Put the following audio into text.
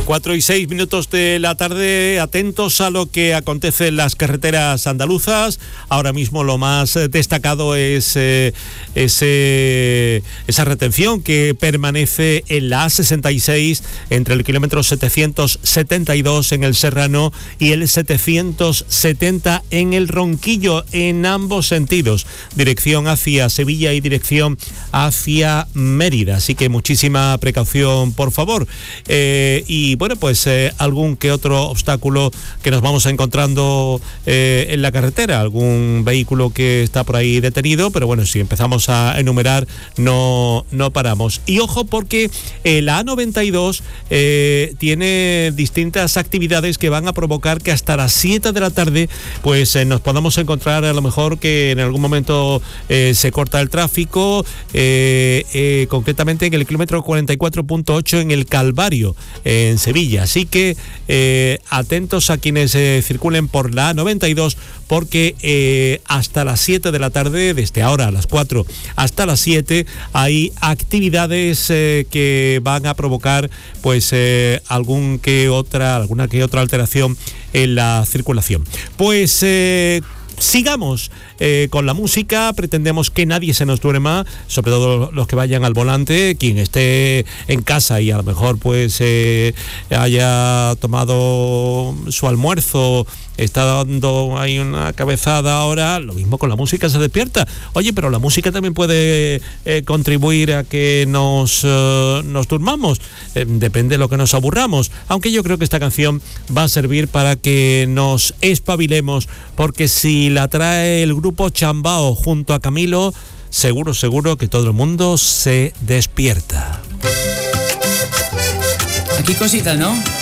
4:06 de la tarde, atentos a lo que acontece en las carreteras andaluzas. Ahora mismo lo más destacado es esa retención que permanece en la A66 entre el kilómetro 772 en el Serrano y el 770 en el Ronquillo, en ambos sentidos, dirección hacia Sevilla y dirección hacia Mérida. Así que muchísima precaución, por favor. Y bueno, pues algún que otro obstáculo que nos vamos encontrando en la carretera, algún vehículo que está por ahí detenido, pero bueno, si empezamos a enumerar no paramos. Y ojo, porque la A92 tiene distintas actividades que van a provocar que hasta las 7 de la tarde pues nos podamos encontrar a lo mejor que en algún momento se corta el tráfico, concretamente en el kilómetro 44.8 en el Calvario, en Sevilla. Así que atentos a quienes circulen por la A92, porque hasta las 7 de la tarde, desde ahora a las 4 hasta las 7, hay actividades que van a provocar pues alguna que otra alteración en la circulación. Pues sigamos con la música. Pretendemos que nadie se nos duerma, sobre todo los que vayan al volante, quien esté en casa y a lo mejor pues haya tomado su almuerzo, está dando ahí una cabezada ahora, lo mismo con la música, se despierta. Oye, pero la música también puede contribuir a que nos durmamos, depende de lo que nos aburramos, aunque yo creo que esta canción va a servir para que nos espabilemos, porque si la trae el grupo Chambao junto a Camilo, seguro que todo el mundo se despierta. Aquí cositas, ¿no?